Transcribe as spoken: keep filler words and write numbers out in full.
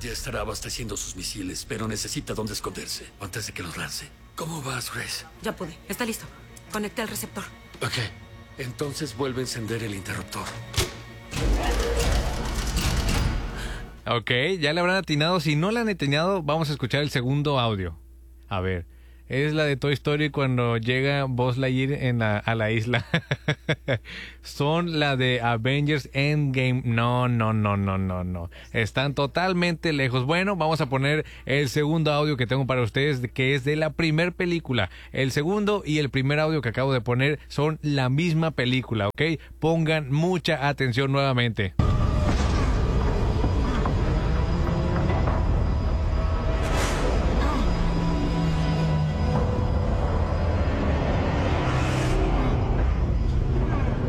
ya estará abasteciendo sus misiles, pero necesita dónde esconderse antes de que los lance. ¿Cómo vas, Grace? Ya pude. Está listo. Conecté el receptor. Ok. Entonces vuelve a encender el interruptor. Ok, ya le habrán atinado. Si no le han atinado, vamos a escuchar el segundo audio. A ver, es la de Toy Story cuando llega Buzz Lightyear en la, a la isla. Son la de Avengers Endgame. No, no, no, no, no, no. Están totalmente lejos. Bueno, vamos a poner el segundo audio que tengo para ustedes, que es de la primer película. El segundo y el primer audio que acabo de poner son la misma película, ¿ok? Pongan mucha atención nuevamente.